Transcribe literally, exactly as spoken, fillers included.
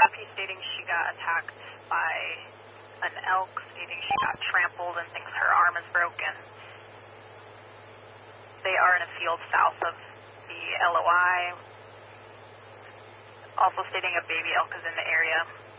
Happy stating she got attacked by an elk, stating she got trampled and thinks her arm is broken. They are in a field south of the L O I. Also stating a baby elk is in the area.